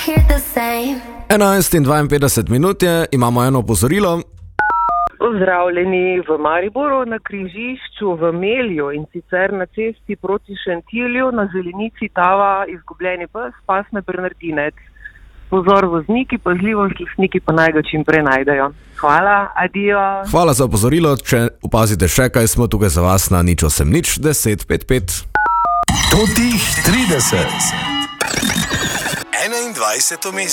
11:52 je, imamo eno opozorilo. Pozdravljeni v Mariboru na križišču v Melju in sicer na cesti proti Šentilju na zelenici Tava izgubljeni pes, pasme Bernardinec. Pozor vozniki, pazljivost, lastniki pa naj ga čim prej najdejo. Hvala, adijo. Hvala za opozorilo, če opazite še kaj, smo tukaj za vas na 080 10 55. Totih 30. 21. mesto.